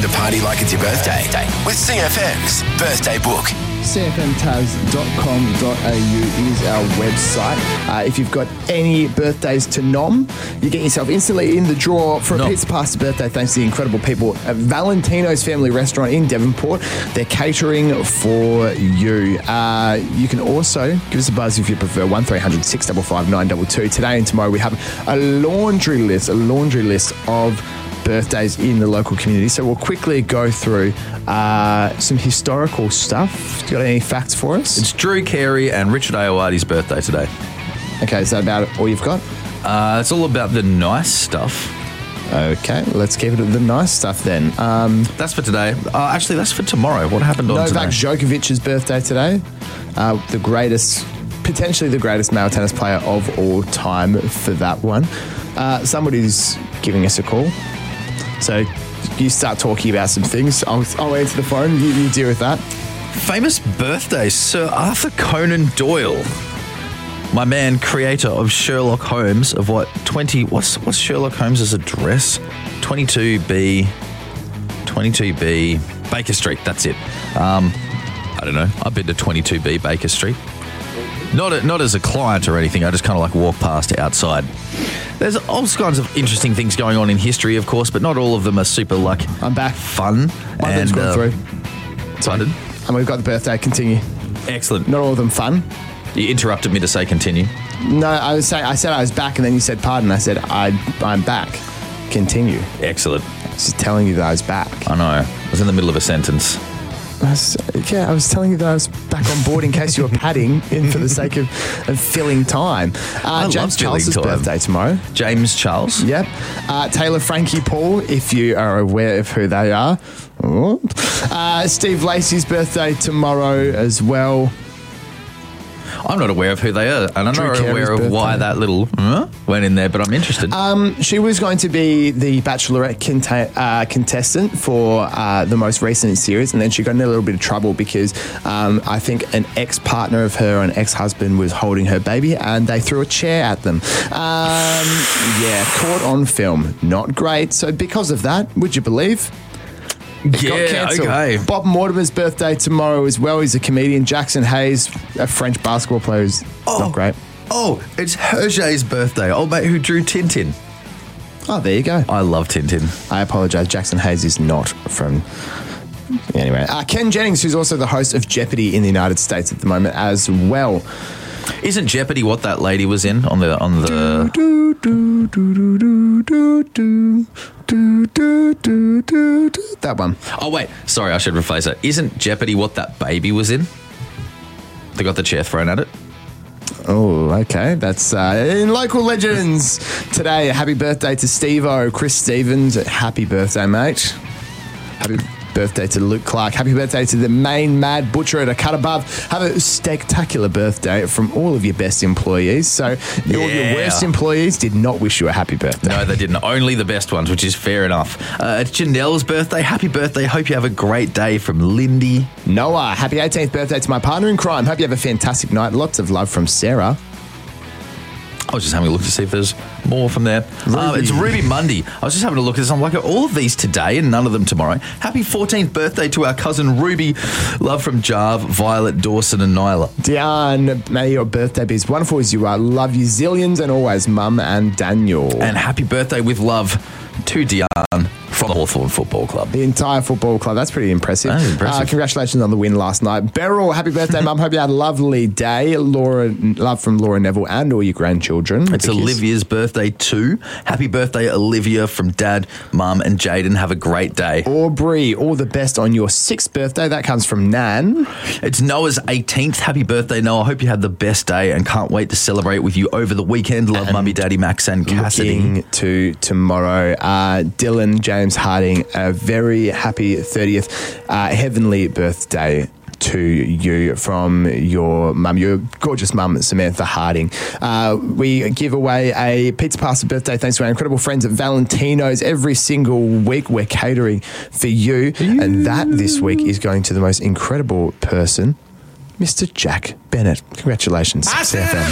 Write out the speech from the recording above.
to party like it's your birthday with CFM's Birthday Book. CFMtaz.com.au is our website. If you've got any birthdays to nom, you get yourself instantly in the draw for a pizza pasta birthday thanks to the incredible people at Valentino's Family Restaurant in Devonport. They're catering for you. You can also give us a buzz if you prefer, 1300 655 922. Today and tomorrow we have a laundry list of birthdays in the local community. So we'll quickly go through some historical stuff. You got any facts for us? It's Drew Carey and Richard Ayoade's birthday today. Okay, is that about all you've got? It's all about the nice stuff. Okay, let's keep it at the nice stuff then. That's for today. Actually, that's for tomorrow. What happened on Novak today? Djokovic's birthday today. Potentially the greatest male tennis player of all time for that one. Somebody's giving us a call. So you start talking about some things. I'll answer the phone. You deal with that. Famous birthday, Sir Arthur Conan Doyle. My man, creator of Sherlock Holmes of what's Sherlock Holmes' address? 22B Baker Street, that's it. I don't know. I've been to 22B Baker Street. Not as a client or anything. I just kind of like walk past outside. There's all kinds of interesting things going on in history, of course, but not all of them are super I'm back. fun. One of them's gone through. Pardon? And we've got the birthday. Continue. Excellent. Not all of them fun. You interrupted me to say continue. No, I said I was back, and then you said pardon. I said I'm back. Continue. Excellent. I was just telling you that I was back. I know. I was in the middle of a sentence. I was telling you that I was back on board in case you were padding in for the sake of filling time. James Charles' birthday tomorrow. James Charles? Yep. Taylor Frankie Paul, if you are aware of who they are. Steve Lacey's birthday tomorrow as well. I'm not aware of who they are, and I'm not aware of why that little went in there, but I'm interested. She was going to be the Bachelorette contestant for the most recent series, and then she got in a little bit of trouble because I think an ex-partner of her, an ex-husband, was holding her baby, and they threw a chair at them. Caught on film. Not great. So because of that, would you believe? Got cancelled. Okay. Bob Mortimer's birthday tomorrow as well. He's a comedian. Jackson Hayes, a French basketball player who's not great. Oh, it's Hergé's birthday. Old mate who drew Tintin. Oh, there you go. I love Tintin. I apologise. Jackson Hayes is not from... Anyway. Ken Jennings, who's also the host of Jeopardy in the United States at the moment as well. Isn't Jeopardy what that lady was in on the... That one. Oh, wait. Sorry, I should rephrase that. Isn't Jeopardy what that baby was in? They got the chair thrown at it. Oh, okay. That's in local legends today. Happy birthday to Steve-O, Chris Stevens. Happy birthday, mate. Happy birthday to Luke Clark. Happy birthday to the main mad butcher at A Cut Above. Have a spectacular birthday from all of your best employees. So your worst employees did not wish you a happy birthday. No, they didn't. Only the best ones, which is fair enough. It's Janelle's birthday. Happy birthday. Hope you have a great day from Lindy. Noah, happy 18th birthday to my partner in crime. Hope you have a fantastic night. Lots of love from Sarah. I was just having a look to see if there's more from there. It's Ruby Mundy. I was just having a look at this. I'm like, all of these today and none of them tomorrow. Happy 14th birthday to our cousin Ruby. Love from Jarve, Violet, Dawson and Nyla. Diane, may your birthday be as wonderful as you are. Love you zillions and always, Mum and Daniel. And happy birthday with love to Diane from the Hawthorn Football Club. The entire football club. That's pretty impressive. That is impressive. Congratulations on the win last night. Beryl, happy birthday, Mum. Hope you had a lovely day. Laura, love from Laura Neville and all your grandchildren. It's Olivia's birthday too. Happy birthday, Olivia, from Dad, Mum and Jaden. Have a great day. Aubrey, all the best on your 6th birthday. That comes from Nan. It's Noah's 18th. Happy birthday, Noah. Hope you had the best day and can't wait to celebrate with you over the weekend. Love, Mummy, Daddy, Max and Cassidy. Looking to tomorrow. Dylan, James Harding, a very happy 30th heavenly birthday to you from your mum, your gorgeous mum, Samantha Harding. We give away a pizza pasta birthday thanks to our incredible friends at Valentino's. Every single week we're catering for you. And that this week is going to the most incredible person, Mr. Jack Bennett. Congratulations, CFM.